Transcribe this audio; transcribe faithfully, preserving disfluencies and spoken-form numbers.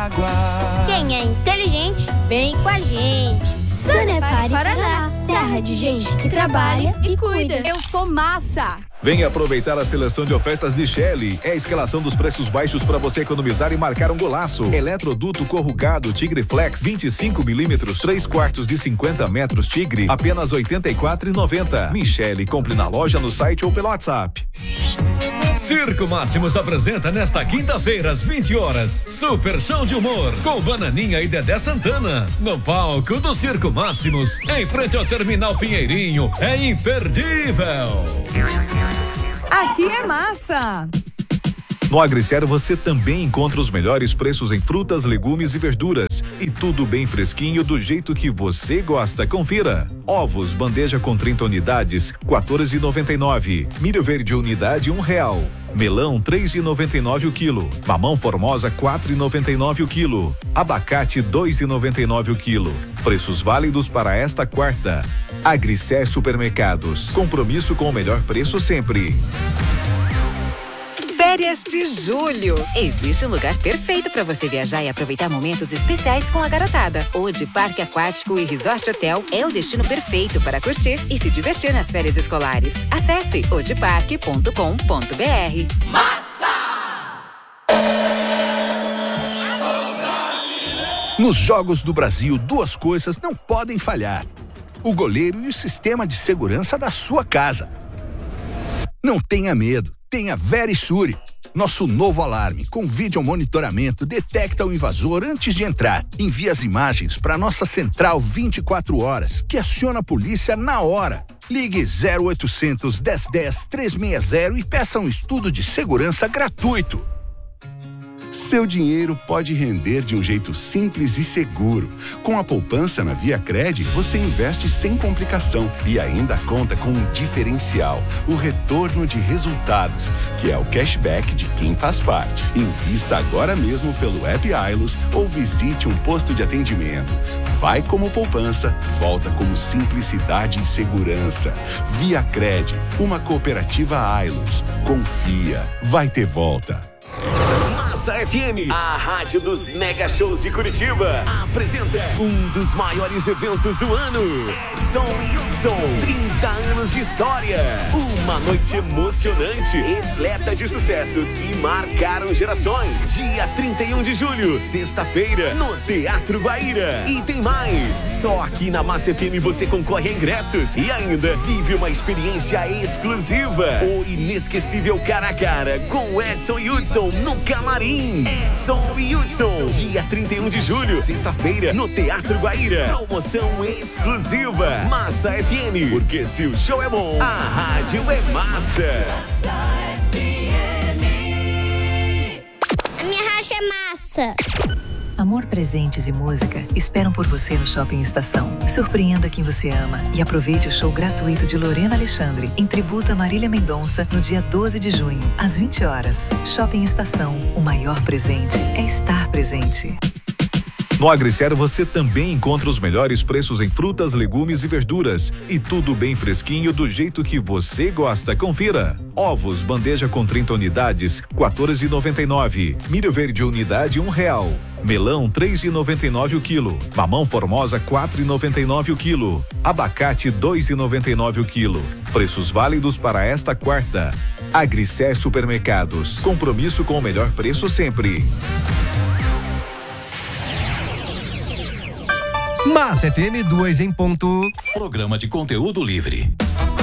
água. Quem é inteligente, vem com a gente. Sanepar Paraná, terra de gente que trabalha e cuida. Eu sou massa. Venha aproveitar a seleção de ofertas de Shelley. É a escalação dos preços baixos para você economizar e marcar um golaço. Eletroduto corrugado Tigre Flex vinte e cinco milímetros, três quartos de cinquenta metros Tigre, apenas oitenta e quatro reais e noventa centavos. Michele, compre na loja, no site ou pelo WhatsApp. Circo Máximos apresenta nesta quinta-feira às vinte horas Super Show de Humor com Bananinha e Dedé Santana no palco do Circo Máximos em frente ao Terminal Pinheirinho. É imperdível. Aqui é massa. No Agricero você também encontra os melhores preços em frutas, legumes e verduras. E tudo bem fresquinho do jeito que você gosta. Confira. Ovos, bandeja com trinta unidades, quatorze reais e noventa e nove centavos. Milho verde unidade, um real. Melão, três reais e noventa e nove centavos o quilo. Mamão formosa, quatro reais e noventa e nove centavos o quilo. Abacate, dois reais e noventa e nove centavos o quilo. Preços válidos para esta quarta. Agricé Supermercados. Compromisso com o melhor preço sempre. Férias de julho. Existe um lugar perfeito para você viajar e aproveitar momentos especiais com a garotada. O de Parque Aquático e Resort Hotel é o destino perfeito para curtir e se divertir nas férias escolares. Acesse o de parque ponto com ponto b r. Massa! Nos Jogos do Brasil, duas coisas não podem falhar: o goleiro e o sistema de segurança da sua casa. Não tenha medo. Tenha Verisure. Nosso novo alarme com vídeo monitoramento detecta o invasor antes de entrar. Envia as imagens para nossa central vinte e quatro horas, que aciona a polícia na hora. Ligue zero oitocentos, dez dez, trezentos e sessenta e peça um estudo de segurança gratuito. Seu dinheiro pode render de um jeito simples e seguro. Com a poupança na ViaCred, você investe sem complicação e ainda conta com um diferencial, o retorno de resultados, que é o cashback de quem faz parte. Invista agora mesmo pelo app Ailos ou visite um posto de atendimento. Vai como poupança, volta como simplicidade e segurança. ViaCred, uma cooperativa Ailos. Confia, vai ter volta. Massa F M, a rádio dos mega shows de Curitiba, apresenta um dos maiores eventos do ano. Edson e Hudson, trinta anos de história. Uma noite emocionante, repleta de sucessos que marcaram gerações. Dia trinta e um de julho, sexta-feira, no Teatro Guaíra. E tem mais, só aqui na Massa F M você concorre a ingressos e ainda vive uma experiência exclusiva. O inesquecível cara a cara com Edson e Hudson no camarim. Edson e Hudson, dia trinta e um de julho, sexta-feira, no Teatro Guaíra. Promoção exclusiva. Massa F M, porque se o show é bom, a rádio é massa. A minha racha é massa. Amor, presentes e música esperam por você no Shopping Estação. Surpreenda quem você ama e aproveite o show gratuito de Lorena Alexandre em tributo a Marília Mendonça no dia doze de junho, às vinte horas. Shopping Estação, o maior presente é estar presente. No Agricero você também encontra os melhores preços em frutas, legumes e verduras. E tudo bem fresquinho do jeito que você gosta. Confira. Ovos, bandeja com trinta unidades, quatorze reais e noventa e nove centavos. Milho verde unidade, um real. Melão, três reais e noventa e nove centavos o quilo. Mamão formosa, quatro reais e noventa e nove centavos o quilo. Abacate, dois reais e noventa e nove centavos o quilo. Preços válidos para esta quarta. Agricé Supermercados. Compromisso com o melhor preço sempre. Massa F M dois em ponto. Programa de conteúdo livre.